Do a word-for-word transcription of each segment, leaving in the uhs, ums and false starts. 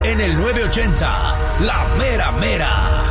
en el nueve ochenta, La Mera Mera.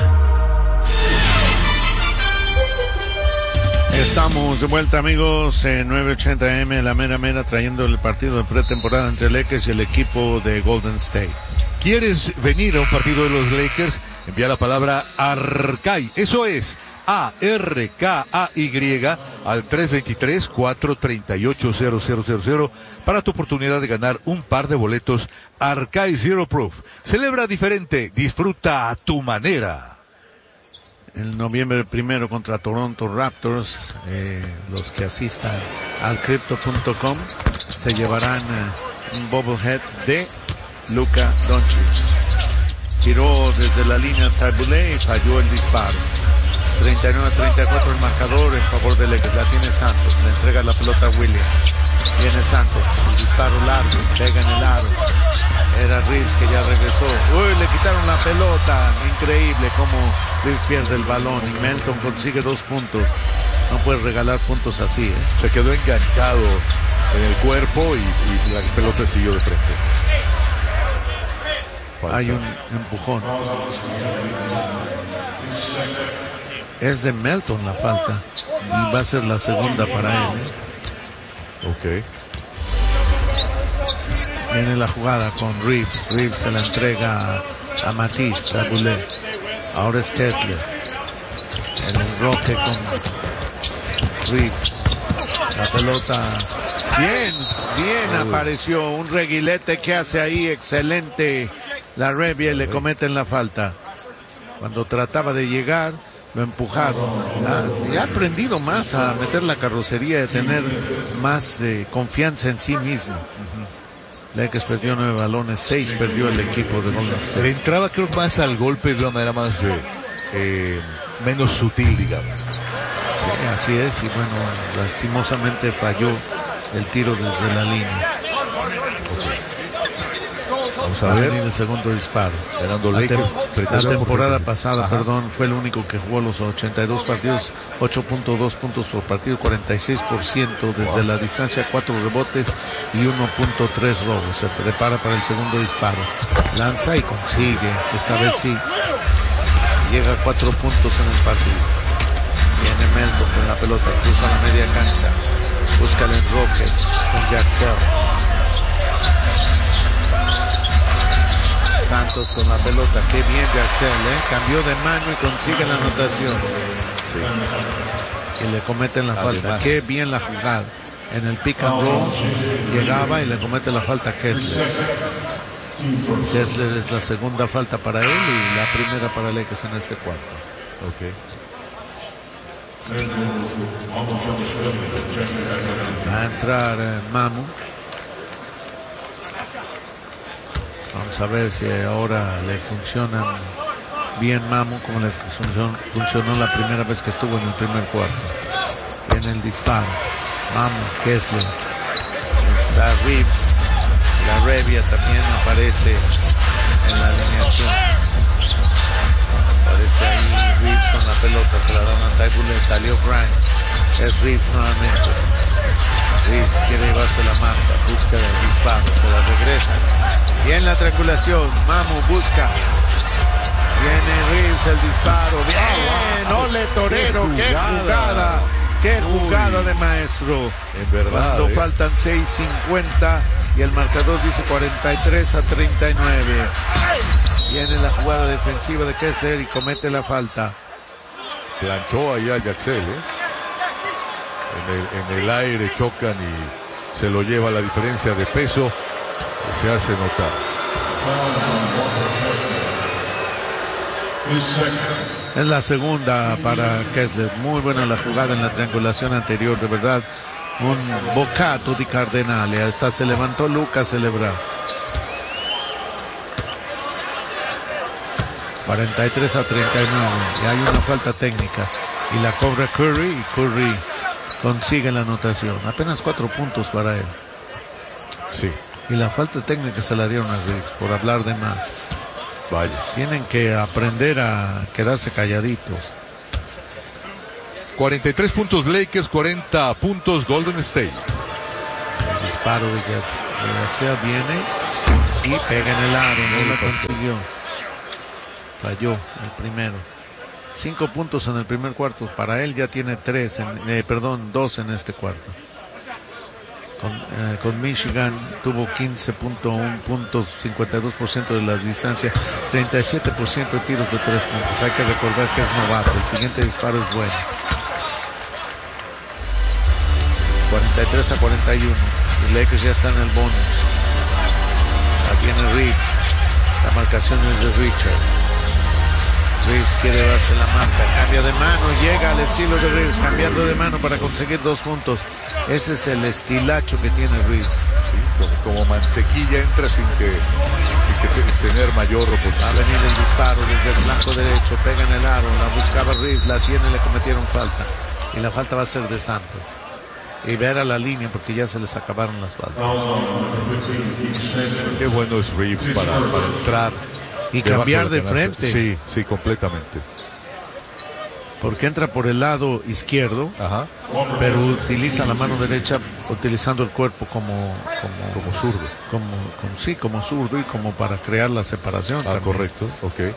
Estamos de vuelta, amigos, en nueve ochenta eme, La Mera Mera, trayendo el partido de pretemporada entre Lakers y el equipo de Golden State. ¿Quieres venir a un partido de los Lakers? Envía la palabra Arcay. Eso es A R K A Y al tres dos tres, cuatro tres ocho, cero cero cero cero para tu oportunidad de ganar un par de boletos Arcay Zero Proof. Celebra diferente, disfruta a tu manera. El noviembre primero contra Toronto Raptors, eh, los que asistan al crypto punto com se llevarán eh, un bobblehead de Luka Doncic. Tiró desde la línea Tabulé y falló el disparo. treinta y nueve a treinta y cuatro el marcador en favor de Lakers. La tiene Santos, le entrega la pelota a Williams. Viene Santos, el disparo largo, pega en el aro. Era Reeves que ya regresó. Uy, le quitaron la pelota. Increíble cómo Reeves pierde el balón y Melton consigue dos puntos. No puedes regalar puntos así, ¿eh? Se quedó enganchado en el cuerpo y, y la pelota siguió de frente. Falta. Hay un empujón. Es de Melton la falta. Y va a ser la segunda para él, ¿eh? Ok. Viene la jugada con Reeves. Reeves se la entrega a Matisse, a Goulet. Ahora es Kessler. En el roque con Reeves. La pelota. Bien, bien apareció. Un reguilete que hace ahí. Excelente. La Revia le cometen la falta. Cuando trataba de llegar, lo empujaron. Ha, ha aprendido más a meter la carrocería, de tener más eh, confianza en sí mismo. Lakers perdió nueve balones, seis perdió el equipo de Golden State. Le entraba creo más al golpe de una manera más eh, eh, menos sutil, digamos. Sí, así es, y bueno, lastimosamente falló el tiro desde la línea. Vamos a ver el segundo disparo. La, tem la temporada pasada, Ajá. perdón, fue el único que jugó los ochenta y dos partidos, ocho punto dos puntos por partido, cuarenta y seis por ciento desde wow. la distancia, cuatro rebotes y uno punto tres robos. Se prepara para el segundo disparo. Lanza y consigue. Esta vez sí. Llega a cuatro puntos en el partido. Viene Melton con la pelota, cruza la media cancha. Busca el enroque con Jackson. Santos con la pelota, qué bien Jackson, ¿eh? Cambió de mano y consigue la anotación. Sí. Y le cometen la Además. falta, qué bien la jugada. En el pick and roll llegaba y le comete la falta a Kessler. Kessler es la segunda falta para él y la primera para Lakers en este cuarto. Okay. Va a entrar eh, Mamu. Vamos a ver si ahora le funciona bien Mamu como le funcionó, funcionó la primera vez que estuvo en el primer cuarto. Viene el disparo. Mamu, Kessler. Está Reeves. La Revia también aparece en la alineación. Aparece ahí Reeves con la pelota. Se la dan a Taibule. Salió Grimes. Es Reeves nuevamente. Reeves quiere llevarse la marca. Busca el disparo. Se la regresa. Bien la triangulación, Mamu busca. Viene Reeves el disparo. Bien, ole Torero, qué jugada, qué jugada de maestro. En verdad. Cuando eh. faltan seis cincuenta y el marcador dice cuarenta y tres a treinta y nueve. Viene la jugada defensiva de Kessler y comete la falta. Planchó allá a Jaxel, ¿eh? En el, en el aire chocan y se lo lleva. La diferencia de peso se hace notar. Es la segunda para Kessler. Muy buena la jugada en la triangulación anterior, de verdad. Un bocato di Cardenale. Hasta se levantó Luka a celebrar. cuarenta y tres a treinta y nueve. Y hay una falta técnica. Y la cobra Curry. Y Curry consigue la anotación. Apenas cuatro puntos para él. Sí. Y la falta técnica se la dieron a Reeves por hablar de más. Vaya. Tienen que aprender a quedarse calladitos. cuarenta y tres puntos Lakers, cuarenta puntos Golden State. El disparo de García viene. Y pega en el aro, no lo consiguió. Falló el primero. Cinco puntos en el primer cuarto. Para él ya tiene tres, en, eh, perdón, dos en este cuarto. Con, eh, con Michigan tuvo quince punto uno puntos, cincuenta y dos por ciento de las distancias, treinta y siete por ciento de tiros de tres puntos. Hay que recordar que es novato. El siguiente disparo es bueno. cuarenta y tres a cuarenta y uno. Y Lakers ya está en el bonus. Aquí viene Reeves. La marcación es de Richard. Reeves quiere darse la marca, cambia de mano, llega al estilo de Reeves, cambiando de mano para conseguir dos puntos. Ese es el estilacho que tiene Reeves. Sí, como, como mantequilla entra sin que, sin que tener mayor oportunidad. Va a venir el disparo desde el flanco derecho, pega en el aro, la buscaba Reeves, la tiene, le cometieron falta. Y la falta va a ser de Santos. Y ver a la línea porque ya se les acabaron las faltas. Qué bueno es Reeves para, para entrar. Y cambiar de frente. Sí, sí, completamente. Porque entra por el lado izquierdo, ajá, pero utiliza la mano derecha utilizando el cuerpo como como, como zurdo. Como, como, sí, como zurdo y como para crear la separación. Ah, también. Correcto, ok.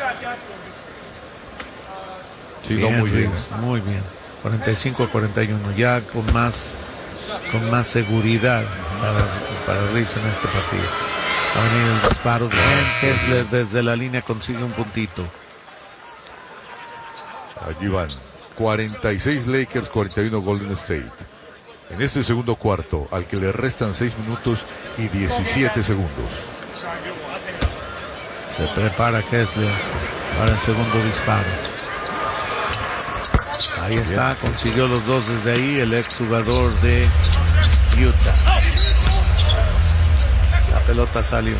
Sí, bien, no, muy bien. Reeves, muy bien. cuarenta y cinco a cuarenta y uno, ya con más con más seguridad para, para Reeves en este partido. Va a venir el disparo. Bien, Kessler desde la línea consigue un puntito. Allí van. cuarenta y seis Lakers, cuarenta y uno Golden State. En este segundo cuarto, al que le restan seis minutos y diecisiete segundos. Se prepara Kessler para el segundo disparo. Ahí está, consiguió los dos desde ahí, el exjugador de Utah. La pelota salió.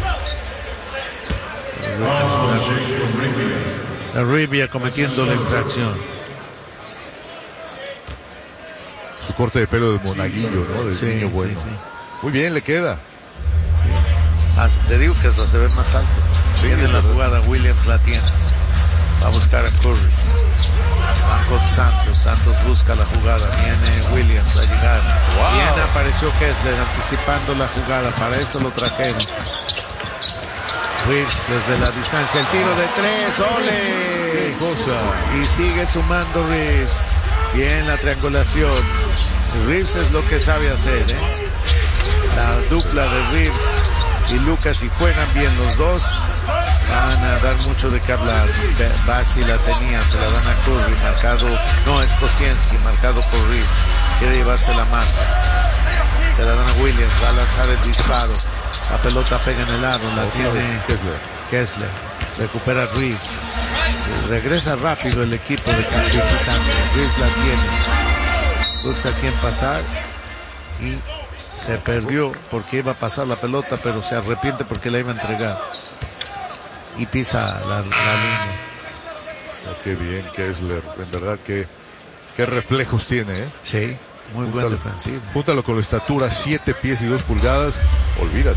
La Rivia cometiendo la infracción. Su corte de pelo de monaguillo, ¿no? De sí, niño bueno. Sí, sí. Muy bien, le queda. Sí. Ah, te digo que hasta se ve más alto. Sí, tiene la jugada, Williams la tiene. Va a buscar a Curry. Van con Santos. Santos busca la jugada. Viene Williams a llegar. Wow. Bien apareció Kessler anticipando la jugada. Para eso lo trajeron. Reeves desde la distancia. El tiro de tres. ¡Ole! ¡Qué cosa! Y sigue sumando Reeves. Bien la triangulación. Reeves es lo que sabe hacer, ¿eh? La dupla de Reeves y Lucas, si juegan bien los dos, van a dar mucho de qué hablar. Basi la tenía, se la dan a Curry, marcado, no, es Kosienski, marcado por Reeves, quiere llevarse la marca, se la dan a Williams, va a lanzar el disparo, la pelota pega en el aro, la tiene Kessler. Kessler, recupera Reeves, regresa rápido el equipo de visitante, Reeves la tiene, busca quién pasar y se perdió porque iba a pasar la pelota, pero se arrepiente porque la iba a entregar. Y pisa la, la línea. Oh, qué bien, Kessler. En verdad que qué reflejos tiene, ¿eh? Sí, muy Júntalo, buen defensivo. Júntalo con la estatura, siete pies y dos pulgadas. Olvídate.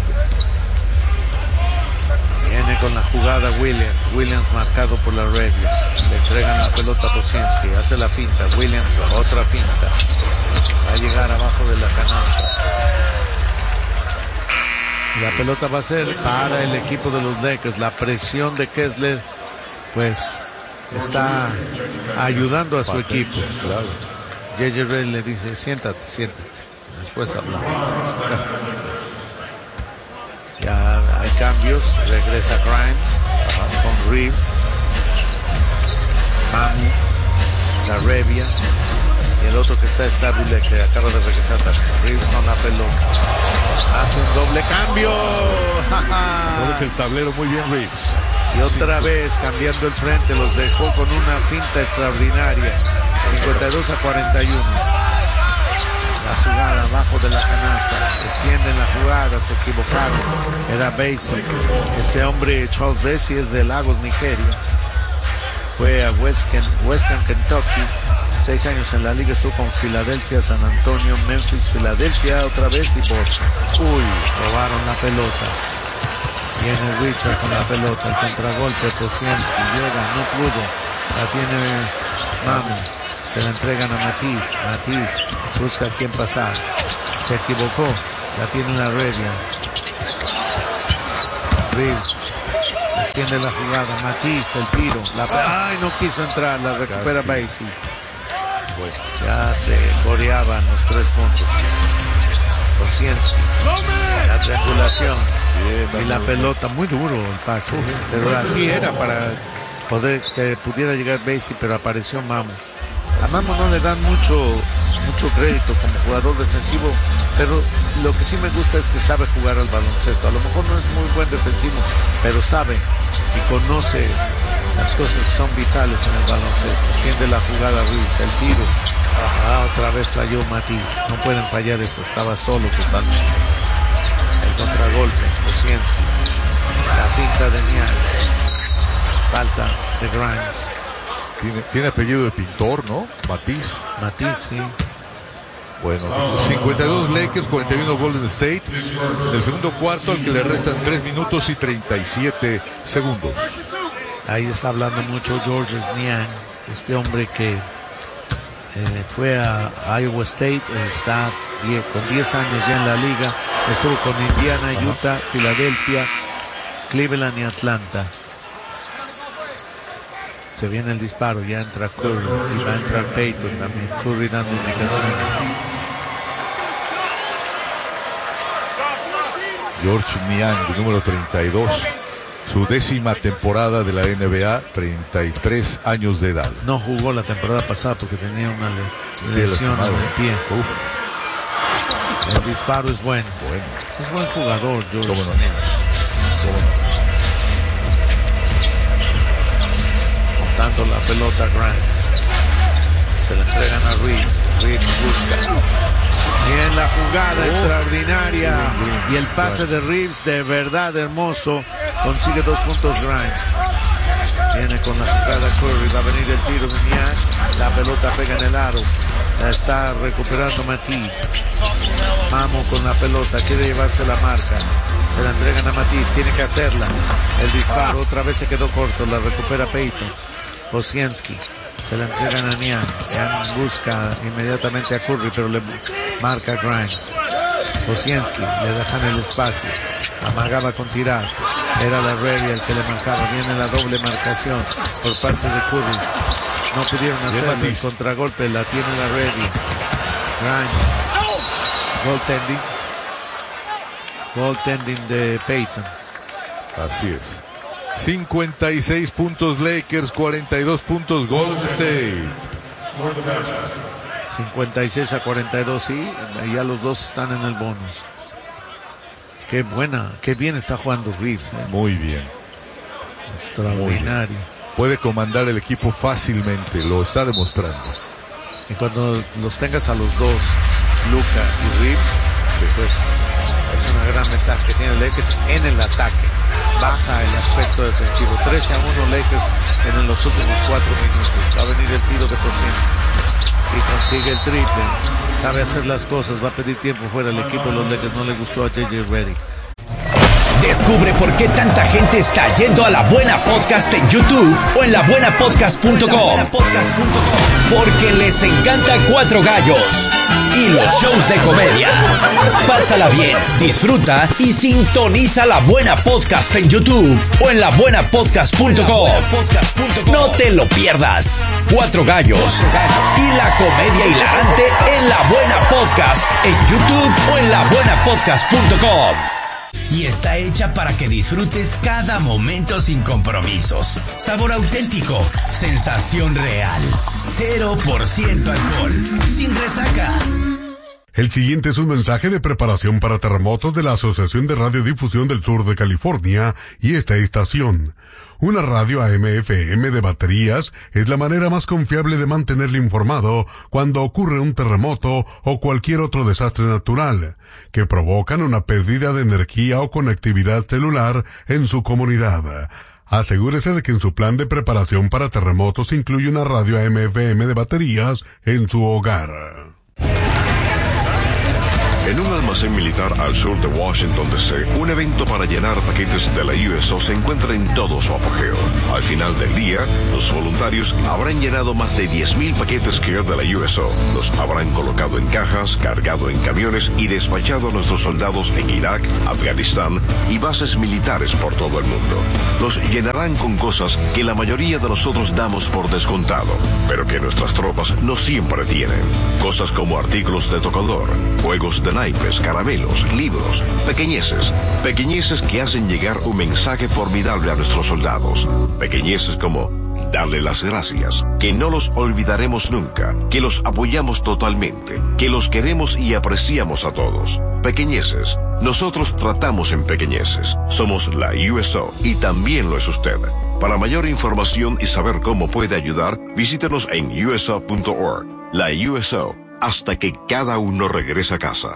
Viene con la jugada Williams. Williams marcado por la Red. Le entregan la pelota a Kosienski. Hace la finta. Williams, otra finta. Va a llegar abajo de la canasta. La pelota va a ser para el equipo de los Lakers. La presión de Kessler, pues, está ayudando a su equipo. Claro. J J Redick le dice, siéntate, siéntate. Después hablamos. Ya hay cambios. Regresa Grimes con Reeves. Mamu, la Revia. Y el otro que está estable, que acaba de regresar también. Reeves con la pelota. Hace un doble cambio. El tablero muy bien, Reeves. Y otra vez cambiando el frente, los dejó con una finta extraordinaria. cincuenta y dos a cuarenta y uno. La jugada abajo de la canasta. Extienden la jugada, se equivocaron. Era Basic. Este hombre, Charles Vesey, es de Lagos, Nigeria. Fue a Western, Western Kentucky. Seis años en la liga, estuvo con Filadelfia, San Antonio, Memphis, Filadelfia otra vez y Boston. Uy, robaron la pelota. Viene Richard con la pelota, el contragolpe, Kosienski llega, no pudo. La tiene Mamu, se la entregan a Matisse. Matisse busca a quién pasar. Se equivocó, la tiene la Revia. Reeves extiende la jugada, Matisse, el tiro, la... ay, no quiso entrar, la recupera Basie. Bueno, ya se coreaban los tres puntos. Koscielski, la triangulación y la pelota, muy duro el pase, pero así era para poder que pudiera llegar Basie, pero apareció Mamo. A Mamo no le dan mucho mucho crédito como jugador defensivo, pero lo que sí me gusta es que sabe jugar al baloncesto. A lo mejor no es muy buen defensivo, pero sabe y conoce las cosas que son vitales en el baloncesto. Tiende la jugada Reeves, el tiro. Ah, otra vez falló Matisse. No pueden fallar eso, estaba solo totalmente. El contragolpe, Koscielski. La finta de Niang. Falta de Grimes. Tiene, tiene apellido de pintor, ¿no? Matisse. Matisse, sí. Bueno, cincuenta y dos Lakers, cuarenta y uno Golden State. En el segundo cuarto, al que le restan tres minutos y treinta y siete segundos. Ahí está hablando mucho Georges Niang, este hombre que eh, fue a, a Iowa State, está die, con diez años ya en la liga, estuvo con Indiana, Ajá. Utah, Filadelfia, Cleveland y Atlanta. Se viene el disparo, ya entra Curry y va a entrar Payton también, Curry dando indicaciones. Georges Niang, número treinta y dos. Su décima temporada de la N B A, treinta y tres años de edad. No jugó la temporada pasada porque tenía una le lesión en el pie. Uf. El disparo es bueno. bueno. Es buen jugador, George. ¿Cómo no? ¿Cómo no? Montando la pelota Grimes. Se la entregan a Reeves. Reeves busca. Bien la jugada oh, extraordinaria bien, bien, bien, y el pase de Reeves de verdad hermoso. Consigue dos puntos Grimes. Viene con la jugada Curry. Va a venir el tiro de Niang. La pelota pega en el aro. La está recuperando Matisse. Mamo con la pelota. Quiere llevarse la marca. Se la entregan a Matisse. Tiene que hacerla. El disparo otra vez se quedó corto. La recupera Payton. Koscielski. Se la entregan a Niang. Niang busca inmediatamente a Curry, pero le marca Grimes. Koscielski. Le dejan el espacio. Amagaba con tirar. Era la Reddy el que le marcaba. Viene la doble marcación por parte de Curry. No pudieron hacerlo. El contragolpe la tiene la Reddy. Grimes. Goaltending. Goaltending de Payton. Así es. cincuenta y seis puntos Lakers, cuarenta y dos puntos Golden State. cincuenta y seis a cuarenta y dos, sí. Ya los dos están en el bonus. Qué buena, qué bien está jugando Reeves. ¿eh? Muy bien. Extraordinario. Muy bien. Puede comandar el equipo fácilmente, lo está demostrando. Y cuando los tengas a los dos, Luka y Reeves, sí. pues es una gran ventaja que tiene Lakers en el ataque. Baja el aspecto defensivo. trece a uno Lakers en los últimos cuatro minutos. Va a venir el tiro de Koscielski. Y consigue el triple. Sabe hacer las cosas. Va a pedir tiempo fuera el equipo de los Lakers. No le gustó a J J Redick. Descubre por qué tanta gente está yendo a La Buena Podcast en YouTube o en la buena podcast punto com. Porque les encanta Cuatro Gallos y los shows de comedia. Pásala bien, disfruta y sintoniza La Buena Podcast en YouTube o en la buena podcast punto com. No te lo pierdas. Cuatro Gallos y la comedia hilarante en La Buena Podcast en YouTube o en la buena podcast punto com. Y está hecha para que disfrutes cada momento sin compromisos. Sabor auténtico, sensación real, cero por ciento alcohol, sin resaca. El siguiente es un mensaje de preparación para terremotos de la Asociación de Radiodifusión del Sur de California y esta estación. Una radio A M F M de baterías es la manera más confiable de mantenerle informado cuando ocurre un terremoto o cualquier otro desastre natural, que provocan una pérdida de energía o conectividad celular en su comunidad. Asegúrese de que en su plan de preparación para terremotos incluye una radio A M F M de baterías en su hogar. En un almacén militar al sur de Washington, D C, un evento para llenar paquetes de la U S O se encuentra en todo su apogeo. Al final del día, los voluntarios habrán llenado más de diez mil paquetes Care de la U S O. Los habrán colocado en cajas, cargado en camiones y despachado a nuestros soldados en Irak, Afganistán y bases militares por todo el mundo. Los llenarán con cosas que la mayoría de nosotros damos por descontado, pero que nuestras tropas no siempre tienen. Cosas como artículos de tocador, juegos de naipes, caramelos, libros, pequeñeces. Pequeñeces que hacen llegar un mensaje formidable a nuestros soldados. Pequeñeces como darle las gracias, que no los olvidaremos nunca, que los apoyamos totalmente, que los queremos y apreciamos a todos. Pequeñeces. Nosotros tratamos en pequeñeces. Somos la U S O y también lo es usted. Para mayor información y saber cómo puede ayudar, visítenos en U S O punto org. La U S O, hasta que cada uno regrese a casa.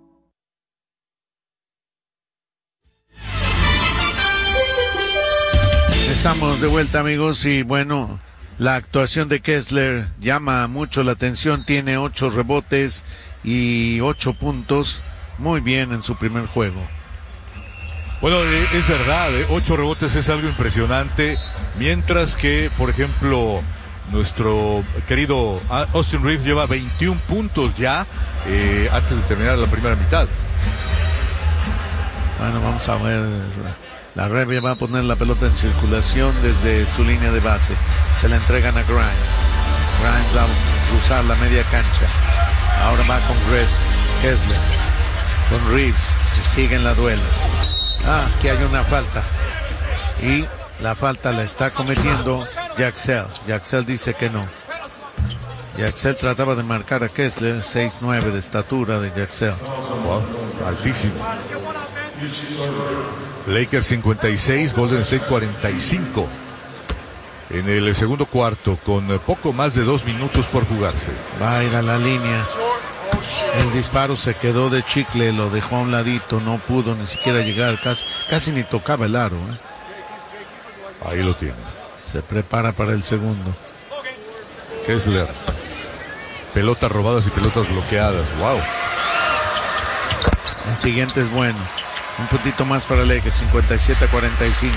Estamos de vuelta, amigos, y bueno, la actuación de Kessler llama mucho la atención. Tiene ocho rebotes y ocho puntos. Muy bien en su primer juego. Bueno, eh, es verdad, eh, ocho rebotes es algo impresionante, mientras que, por ejemplo, nuestro querido Austin Reeves lleva veintiún puntos ya eh, antes de terminar la primera mitad. Bueno, vamos a ver. La Rebia va a poner la pelota en circulación desde su línea de base. Se la entregan a Grimes. Grimes va a cruzar la media cancha. Ahora va con Gress, Kessler, con Reeves, que sigue en la duela. Ah, que hay una falta. Y la falta la está cometiendo Jaxel. Jaxel dice que no. Jaxel trataba de marcar a Kessler, seis nueve de estatura de Jaxel. Wow, altísimo. Lakers cincuenta y seis, Golden State cuarenta y cinco. En el segundo cuarto, con poco más de dos minutos por jugarse. Va a ir a la línea. El disparo se quedó de chicle, lo dejó a un ladito, no pudo ni siquiera llegar, casi, casi ni tocaba el aro, ¿eh? Ahí lo tiene. Se prepara para el segundo. Kessler. Pelotas robadas y pelotas bloqueadas. Wow. El siguiente es bueno. Un puntito más para Lakers, cincuenta y siete a cuarenta y cinco.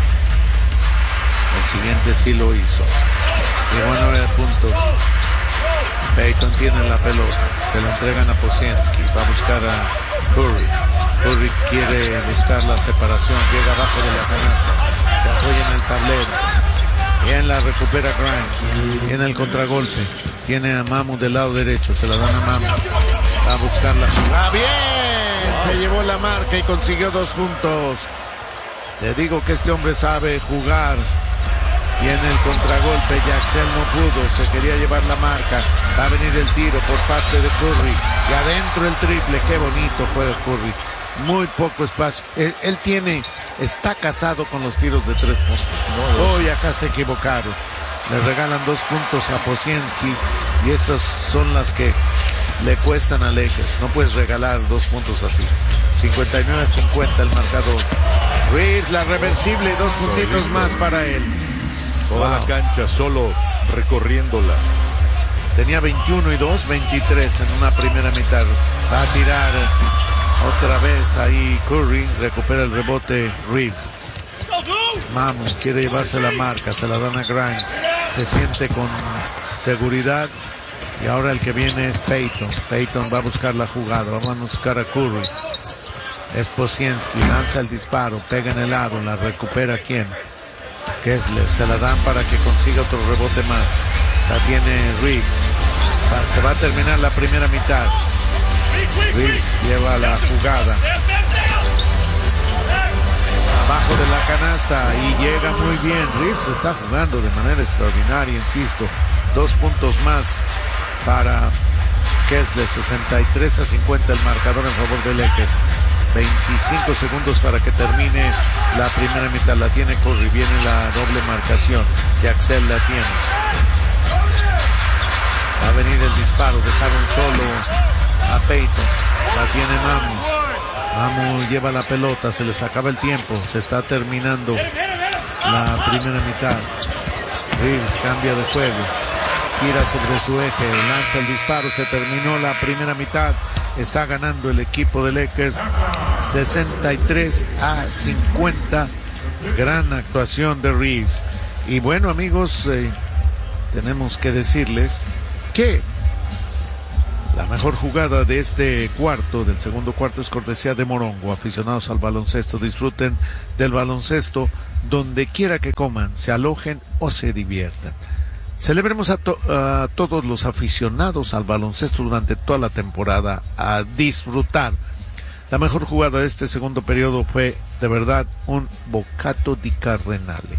El siguiente sí lo hizo. Llegó a nueve puntos. Payton tiene la pelota. Se la entregan a Posienski. Va a buscar a Curry. Curry quiere buscar la separación. Llega abajo de la canasta. Se apoya en el tablero. Bien, la recupera Grimes. Viene el contragolpe. Tiene a Mamu del lado derecho. Se la dan a Mamu. Va a buscar la jugada. ¡Ah, bien! Se llevó la marca y consiguió dos puntos. Te digo que este hombre sabe jugar. Viene el contragolpe, Jaxel no pudo, se quería llevar la marca. Va a venir el tiro por parte de Curry. Y adentro el triple, qué bonito juega Curry. Muy poco espacio. Él, él tiene, está casado con los tiros de tres puntos. Hoy acá se equivocaron. Le regalan dos puntos a Posienski y estas son las que le cuestan a Lakers. No puedes regalar dos puntos así. cincuenta y nueve a cincuenta el marcador. Reeves, la reversible, dos puntitos más para él. Toda wow. La cancha solo recorriéndola. Tenía veintiuno y dos, veintitrés en una primera mitad. Va a tirar otra vez ahí Curry. Recupera el rebote Reeves. Mamu quiere llevarse la marca. Se la dan a Grimes. Se siente con seguridad. Y ahora el que viene es Payton. Payton va a buscar la jugada. Vamos a buscar a Curry. Es Posienski. Lanza el disparo. Pega en el aro. La recupera ¿quién? Kessler. Se la dan para que consiga otro rebote más. La tiene Reeves. Se va a terminar la primera mitad. Reeves lleva la jugada. Abajo de la canasta y llega muy bien. Reeves está jugando de manera extraordinaria, insisto. Dos puntos más para Kessler. Sesenta y tres a cincuenta el marcador en favor de Lakers. veinticinco segundos para que termine la primera mitad. La tiene Curry. Viene la doble marcación. Jaxel la tiene. Va a venir el disparo. Dejaron solo a Payton. La tiene Mamu. Mamu lleva la pelota. Se les acaba el tiempo. Se está terminando la primera mitad. Reeves cambia de juego. Gira sobre su eje. Lanza el disparo. Se terminó la primera mitad. está ganando el equipo de Lakers sesenta y tres a cincuenta. Gran actuación de Reeves. Y bueno, amigos, eh, tenemos que decirles que la mejor jugada de este cuarto, del segundo cuarto, es cortesía de Morongo. Aficionados al baloncesto, disfruten del baloncesto donde quiera que coman, se alojen o se diviertan. Celebremos a, to- a todos los aficionados al baloncesto durante toda la temporada, a disfrutar. La mejor jugada de este segundo periodo fue, de verdad, un bocato di Cardenale.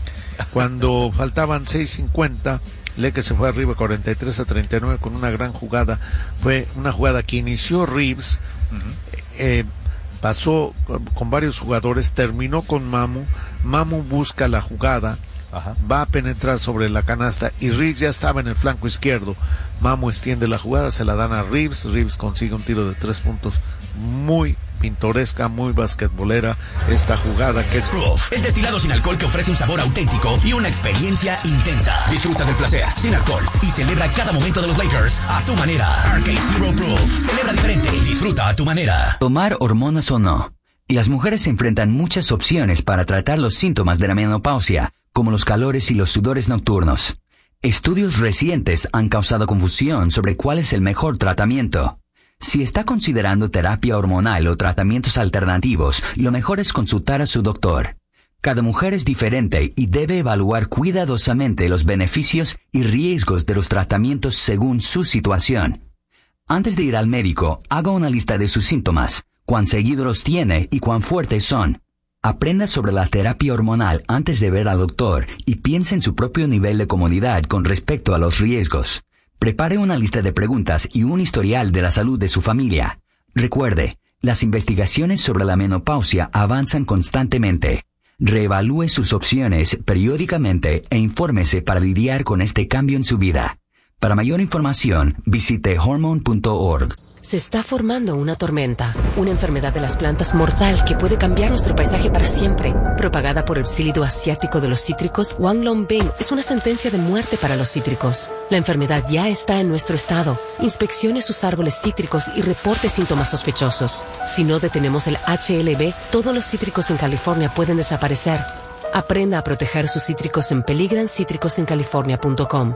Cuando faltaban seis cincuenta, Lakers se fue arriba cuarenta y tres a treinta y nueve con una gran jugada. Fue una jugada que inició Reeves, uh-huh. eh, pasó con, con varios jugadores, terminó con Mamu. Mamu busca la jugada, Ajá. va a penetrar sobre la canasta y Reeves ya estaba en el flanco izquierdo. Mamu extiende la jugada, se la dan a Reeves. Reeves consigue un tiro de tres puntos muy pintoresca, muy basquetbolera esta jugada que es Proof, el destilado sin alcohol que ofrece un sabor auténtico y una experiencia intensa. Disfruta del placer sin alcohol y celebra cada momento de los Lakers a tu manera. Arcade Zero Proof, celebra diferente, disfruta a tu manera. Tomar hormonas o no. Y las mujeres se enfrentan muchas opciones para tratar los síntomas de la menopausia, como los calores y los sudores nocturnos. Estudios recientes han causado confusión sobre cuál es el mejor tratamiento. Si está considerando terapia hormonal o tratamientos alternativos, lo mejor es consultar a su doctor. Cada mujer es diferente y debe evaluar cuidadosamente los beneficios y riesgos de los tratamientos según su situación. Antes de ir al médico, haga una lista de sus síntomas, cuán seguido los tiene y cuán fuertes son. Aprenda sobre la terapia hormonal antes de ver al doctor y piense en su propio nivel de comodidad con respecto a los riesgos. Prepare una lista de preguntas y un historial de la salud de su familia. Recuerde, las investigaciones sobre la menopausia avanzan constantemente. Reevalúe sus opciones periódicamente e infórmese para lidiar con este cambio en su vida. Para mayor información, visite hormone punto org. Se está formando una tormenta, una enfermedad de las plantas mortal que puede cambiar nuestro paisaje para siempre. Propagada por el psílido asiático de los cítricos, Wanglongbing es una sentencia de muerte para los cítricos. La enfermedad ya está en nuestro estado. Inspeccione sus árboles cítricos y reporte síntomas sospechosos. Si no detenemos el H L B, todos los cítricos en California pueden desaparecer. Aprenda a proteger sus cítricos en peligran cítricos en california punto com.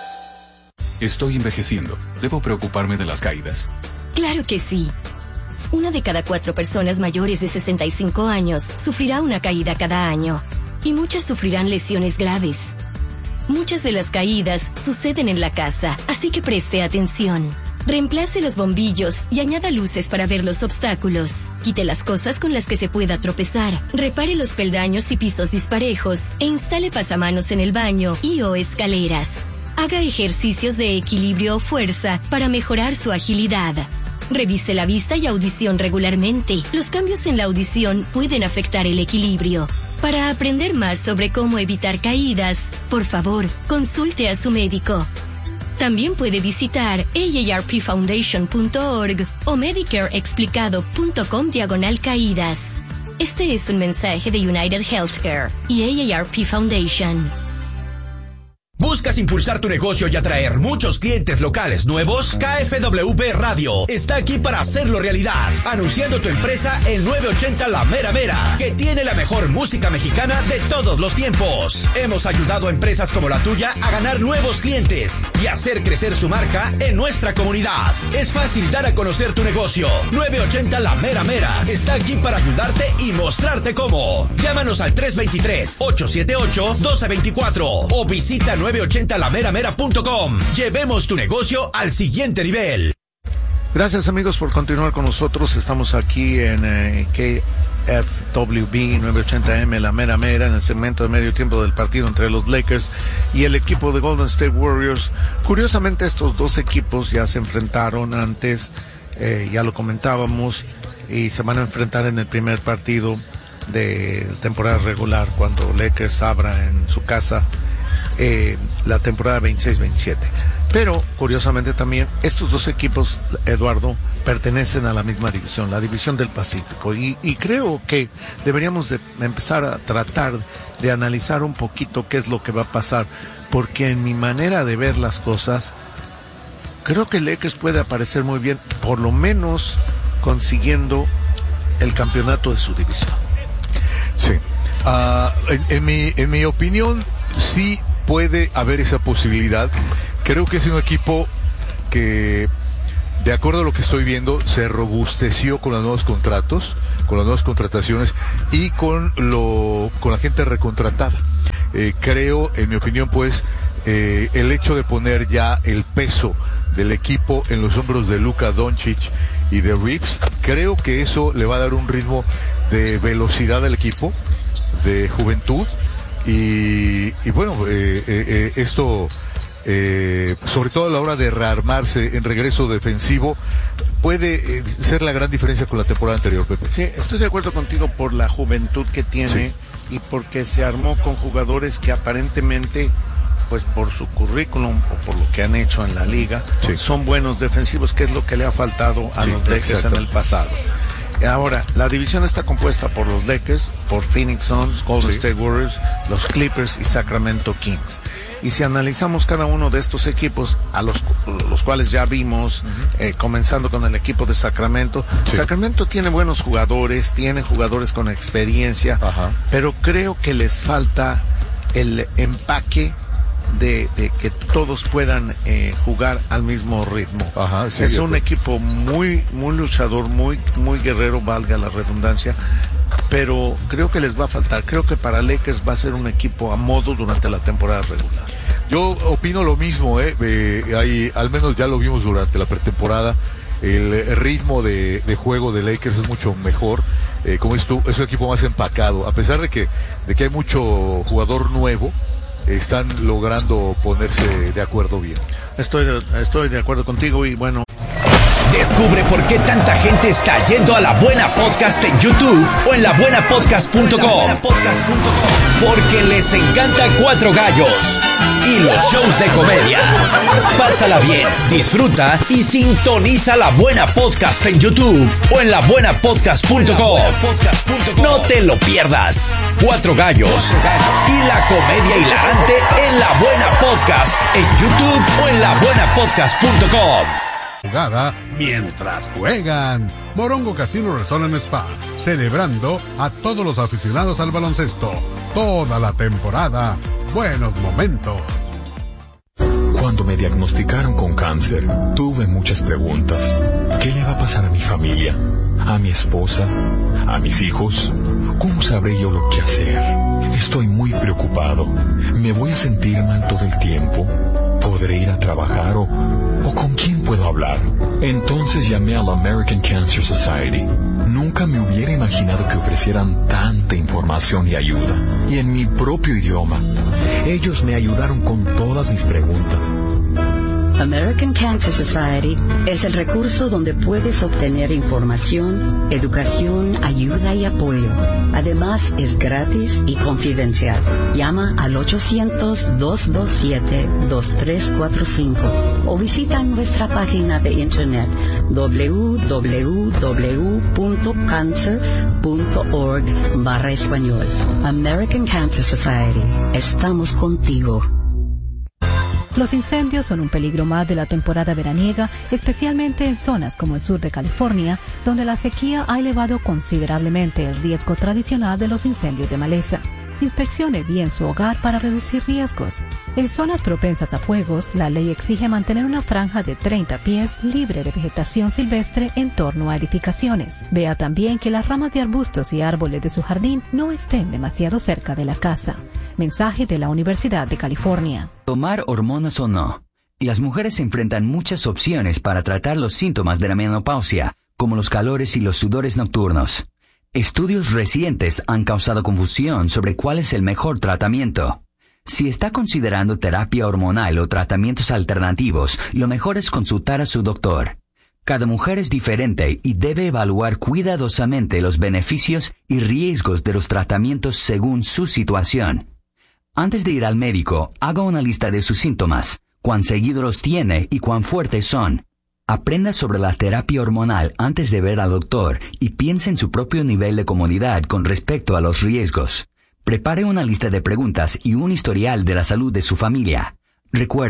Estoy envejeciendo. ¿Debo preocuparme de las caídas? Claro que sí. Una de cada cuatro personas mayores de sesenta y cinco años sufrirá una caída cada año. Y muchas sufrirán lesiones graves. Muchas de las caídas suceden en la casa, así que preste atención. Reemplace los bombillos y añada luces para ver los obstáculos. Quite las cosas con las que se pueda tropezar. Repare los peldaños y pisos disparejos. E instale pasamanos en el baño y o escaleras. Haga ejercicios de equilibrio o fuerza para mejorar su agilidad. Revise la vista y audición regularmente. Los cambios en la audición pueden afectar el equilibrio. Para aprender más sobre cómo evitar caídas, por favor, consulte a su médico. También puede visitar A A R P foundation punto org o medicareexplicado punto com diagonal caídas. Este es un mensaje de United Healthcare y A A R P Foundation. ¿Buscas impulsar tu negocio y atraer muchos clientes locales nuevos? K F W P Radio está aquí para hacerlo realidad. Anunciando tu empresa en nueve ochenta La Mera Mera, que tiene la mejor música mexicana de todos los tiempos. Hemos ayudado a empresas como la tuya a ganar nuevos clientes y hacer crecer su marca en nuestra comunidad. Es fácil dar a conocer tu negocio. nueve ochenta La Mera Mera está aquí para ayudarte y mostrarte cómo. Llámanos al tres dos tres, ocho siete ocho, uno dos dos cuatro o visita nueve ochenta la mera mera punto com. Llevemos tu negocio al siguiente nivel. Gracias, amigos, por continuar con nosotros. Estamos aquí en eh, K F W B nueve ochenta M La Mera Mera, en el segmento de medio tiempo del partido entre los Lakers y el equipo de Golden State Warriors. Curiosamente, estos dos equipos ya se enfrentaron antes, eh, ya lo comentábamos, y se van a enfrentar en el primer partido de temporada regular, cuando Lakers abra en su casa Eh, la temporada veintiséis veintisiete. Pero curiosamente también estos dos equipos, Eduardo, pertenecen a la misma división, la división del Pacífico, y, y creo que deberíamos de empezar a tratar de analizar un poquito qué es lo que va a pasar, porque en mi manera de ver las cosas, creo que Lakers puede aparecer muy bien, por lo menos consiguiendo el campeonato de su división. Sí. Uh, en, en, mi, en mi opinión, sí puede haber esa posibilidad. Creo que es un equipo que, de acuerdo a lo que estoy viendo, se robusteció con los nuevos contratos, con las nuevas contrataciones y con lo con la gente recontratada. Eh, creo, en mi opinión, pues, eh, el hecho de poner ya el peso del equipo en los hombros de Luka Doncic y de Reeves, creo que eso le va a dar un ritmo de velocidad al equipo, de juventud, y, y bueno, eh, eh, eh, esto, eh, sobre todo a la hora de rearmarse en regreso defensivo, puede eh, ser la gran diferencia con la temporada anterior, Pepe. Sí, estoy de acuerdo contigo por la juventud que tiene, sí, y porque se armó con jugadores que aparentemente, pues por su currículum o por lo que han hecho en la liga, sí, son buenos defensivos, que es lo que le ha faltado a sí, los Lakers en el pasado. Ahora, la división está compuesta por los Lakers, por Phoenix Suns, Golden sí. State Warriors, los Clippers y Sacramento Kings. Y si analizamos cada uno de estos equipos, a los, los cuales ya vimos, uh-huh. eh, comenzando con el equipo de Sacramento, sí. Sacramento tiene buenos jugadores, tiene jugadores con experiencia, uh-huh. pero creo que les falta el empaque de, de que todos puedan eh, jugar al mismo ritmo. Ajá, sí, es un equipo muy muy luchador, muy muy guerrero, valga la redundancia, pero creo que les va a faltar. Creo que para Lakers va a ser un equipo a modo durante la temporada regular. Yo opino lo mismo, eh, eh ahí, al menos ya lo vimos durante la pretemporada. El ritmo de, de juego de Lakers es mucho mejor, eh, como es tú, es un equipo más empacado, a pesar de que de que hay mucho jugador nuevo. Están logrando ponerse de acuerdo bien. Estoy de, estoy de acuerdo contigo y bueno. Descubre por qué tanta gente está yendo a La Buena Podcast en YouTube o en la buena podcast punto com. Porque les encanta Cuatro Gallos y los shows de comedia. Pásala bien, disfruta y sintoniza La Buena Podcast en YouTube o en la buena podcast punto com. No te lo pierdas. Cuatro Gallos y la comedia hilarante en La Buena Podcast en YouTube o en la buena podcast punto com. Jugada mientras juegan. Morongo Casino Resort and Spa, celebrando a todos los aficionados al baloncesto. Toda la temporada. Buenos momentos. Cuando me diagnosticaron con cáncer, tuve muchas preguntas. ¿Qué le va a pasar a mi familia? ¿A mi esposa? ¿A mis hijos? ¿Cómo sabré yo lo que hacer? Estoy muy preocupado. ¿Me voy a sentir mal todo el tiempo? ¿Podré ir a trabajar o, o con quién puedo hablar? Entonces llamé a la American Cancer Society. Nunca me hubiera imaginado que ofrecieran tanta información y ayuda, y en mi propio idioma. Ellos me ayudaron con todas mis preguntas. American Cancer Society es el recurso donde puedes obtener información, educación, ayuda y apoyo. Además, es gratis y confidencial. Llama al ocho cero cero, dos dos siete, dos tres cuatro cinco o visita nuestra página de internet w w w punto cancer punto org barra español. American Cancer Society. Estamos contigo. Los incendios son un peligro más de la temporada veraniega, especialmente en zonas como el sur de California, donde la sequía ha elevado considerablemente el riesgo tradicional de los incendios de maleza. Inspeccione bien su hogar para reducir riesgos. En zonas propensas a fuegos, la ley exige mantener una franja de treinta pies libre de vegetación silvestre en torno a edificaciones. Vea también que las ramas de arbustos y árboles de su jardín no estén demasiado cerca de la casa. Mensaje de la Universidad de California. Tomar hormonas o no. Las mujeres enfrentan muchas opciones para tratar los síntomas de la menopausia, como los calores y los sudores nocturnos. Estudios recientes han causado confusión sobre cuál es el mejor tratamiento. Si está considerando terapia hormonal o tratamientos alternativos, lo mejor es consultar a su doctor. Cada mujer es diferente y debe evaluar cuidadosamente los beneficios y riesgos de los tratamientos según su situación. Antes de ir al médico, haga una lista de sus síntomas, cuán seguido los tiene y cuán fuertes son. Aprenda sobre la terapia hormonal antes de ver al doctor y piense en su propio nivel de comodidad con respecto a los riesgos. Prepare una lista de preguntas y un historial de la salud de su familia. Recuerde,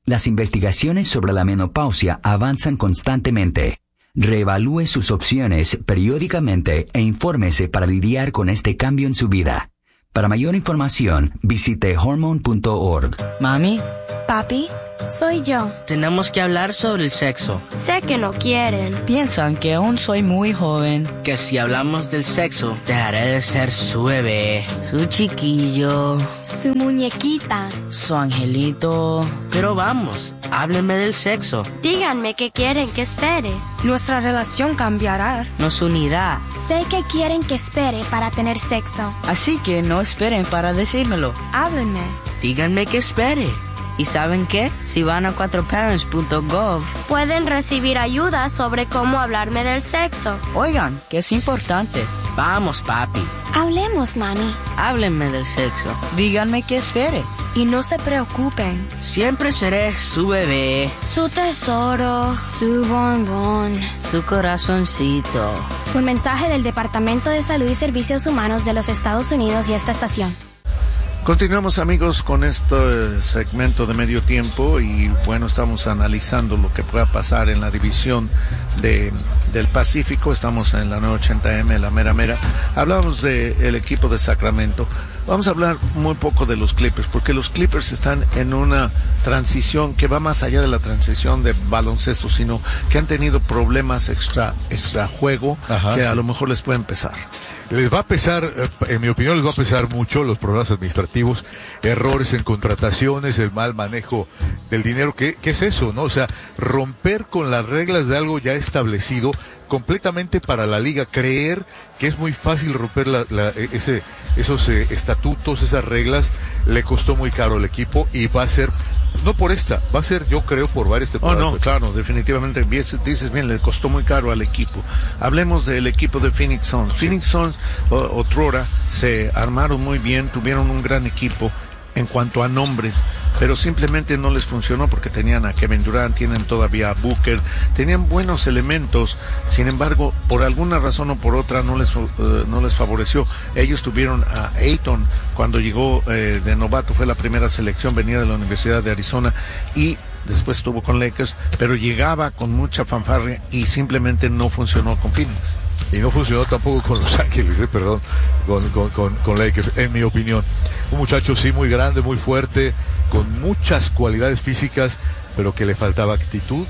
Las investigaciones sobre la menopausia avanzan constantemente. Reevalúe sus opciones periódicamente e infórmese para lidiar con este cambio en su vida. Para mayor información, visite hormone punto org. Mami. Papi, soy yo. Tenemos que hablar sobre el sexo. Sé que no quieren. Piensan que aún soy muy joven. Que si hablamos del sexo, dejaré de ser su bebé, su chiquillo, su muñequita, su angelito. Pero vamos, háblenme del sexo. Díganme qué quieren que espere. Nuestra relación cambiará. Nos unirá. Sé que quieren que espere para tener sexo. Así que no esperen para decírmelo. Háblenme. Díganme que espere. ¿Y saben qué? Si van a cuatro parents punto gov, pueden recibir ayuda sobre cómo hablarme del sexo. Oigan, que es importante. Vamos, papi. Hablemos, mami. Háblenme del sexo. Díganme que espere. Y no se preocupen. Siempre seré su bebé, su tesoro, su bombón, su corazoncito. Un mensaje del Departamento de Salud y Servicios Humanos de los Estados Unidos y esta estación. Continuamos, amigos, con este segmento de medio tiempo y bueno, estamos analizando lo que pueda pasar en la división de, del Pacífico. Estamos en la nueve ochenta eme, la mera mera. Hablamos del equipo de Sacramento. Vamos a hablar muy poco de los Clippers, porque los Clippers están en una transición que va más allá de la transición de baloncesto, sino que han tenido problemas extra, extra juego. Ajá, que sí. A lo mejor les pueden pesar. Les va a pesar, en mi opinión, les va a pesar mucho los problemas administrativos, errores en contrataciones, el mal manejo del dinero. ¿Qué, qué es eso, no? O sea, romper con las reglas de algo ya establecido completamente para la liga, creer que es muy fácil romper la, la, ese, esos eh, estatutos, esas reglas, le costó muy caro al equipo y va a ser... No por esta, va a ser, yo creo, por varias temporadas. Oh, no, claro, definitivamente, dices bien, le costó muy caro al equipo. Hablemos del equipo de Phoenix Suns. Sí. Phoenix Suns, otrora, se armaron muy bien, tuvieron un gran equipo en cuanto a nombres, pero simplemente no les funcionó porque tenían a Kevin Durant, tienen todavía a Booker, tenían buenos elementos, sin embargo, por alguna razón o por otra no les, uh, no les favoreció. Ellos tuvieron a Ayton cuando llegó eh, de novato, fue la primera selección, venía de la Universidad de Arizona y después estuvo con Lakers, pero llegaba con mucha fanfarria y simplemente no funcionó con Phoenix. Y no funcionó tampoco con Los Ángeles, eh, perdón, con, con, con, con Lakers, en mi opinión. Un muchacho sí muy grande, muy fuerte, con muchas cualidades físicas, pero que le faltaba actitud,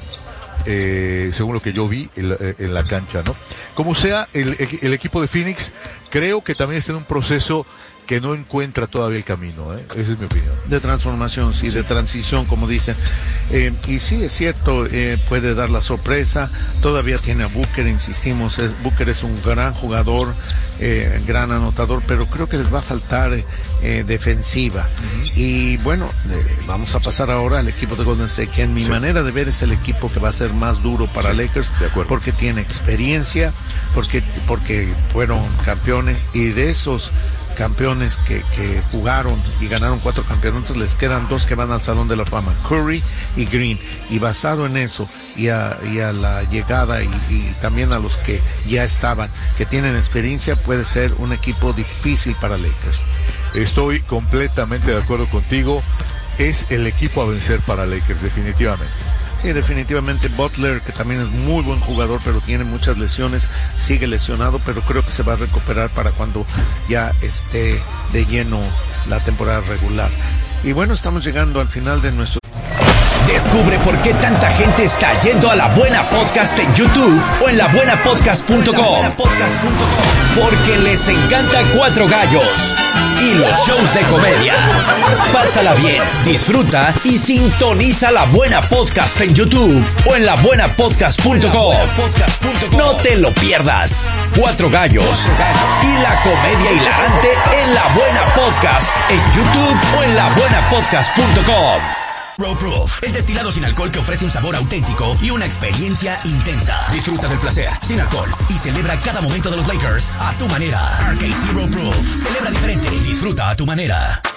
eh, según lo que yo vi en, en la cancha, ¿no? Como sea, el, el equipo de Phoenix creo que también está en un proceso que no encuentra todavía el camino, ¿eh? Esa es mi opinión. De transformación, sí, sí. De transición, como dicen. Eh, y sí, es cierto, eh, puede dar la sorpresa. Todavía tiene a Booker, insistimos. Es, Booker es un gran jugador, eh, gran anotador, pero creo que les va a faltar eh, defensiva. Uh-huh. Y bueno, eh, vamos a pasar ahora al equipo de Golden State, que en mi sí. manera de ver es el equipo que va a ser más duro para sí, Lakers, porque tiene experiencia, porque, porque fueron campeones y de esos campeones que, que jugaron y ganaron cuatro campeonatos, les quedan dos que van al Salón de la Fama, Curry y Green, y basado en eso y a, y a la llegada y, y también a los que ya estaban, que tienen experiencia, puede ser un equipo difícil para Lakers. Estoy completamente de acuerdo contigo, es el equipo a vencer para Lakers, definitivamente. Sí, definitivamente Butler, que también es muy buen jugador, pero tiene muchas lesiones, sigue lesionado, pero creo que se va a recuperar para cuando ya esté de lleno la temporada regular. Y bueno, estamos llegando al final de nuestro... Descubre por qué tanta gente está yendo a La Buena Podcast en YouTube o en la buena podcast punto com. Porque les encanta Cuatro Gallos y los shows de comedia. Pásala bien, disfruta y sintoniza La Buena Podcast en YouTube o en la buena podcast punto com. No te lo pierdas. Cuatro Gallos y la comedia hilarante en La Buena Podcast en YouTube o en la buena podcast punto com. Road Proof, el destilado sin alcohol que ofrece un sabor auténtico y una experiencia intensa. Disfruta del placer sin alcohol y celebra cada momento de los Lakers a tu manera. R K C Road Proof, celebra diferente, disfruta a tu manera.